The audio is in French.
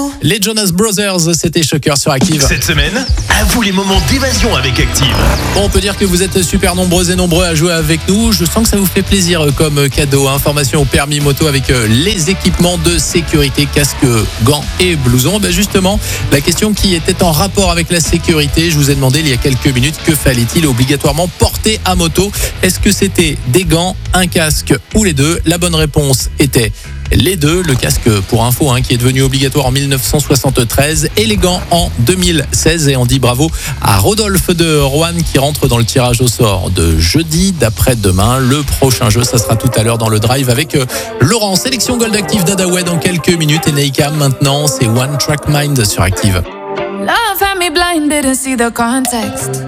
Les Jonas Brothers, c'était Shocker sur Active. Cette semaine, à vous les moments d'évasion avec Active. Bon, on peut dire que vous êtes super nombreuses et nombreux à jouer avec nous. Je sens que ça vous fait plaisir comme cadeau. Information au permis moto avec les équipements de sécurité, casque, gants et blouson. Justement, la question qui était en rapport avec la sécurité, je vous ai demandé il y a quelques minutes que fallait-il obligatoirement porter à moto. Est-ce que c'était des gants, un casque ou les deux? La bonne réponse était les deux. Le casque, pour info, qui est devenu obligatoire en 1973 et les gants en 2016. Et on dit bravo à Rodolphe de Roanne qui rentre dans le tirage au sort de jeudi d'après-demain. Le prochain jeu, ça sera tout à l'heure dans le drive avec Laurent. Sélection Gold Active d'Adaway dans quelques minutes. Et Neika maintenant, c'est One Track Mind sur Active. Love had me blind, didn't see the context.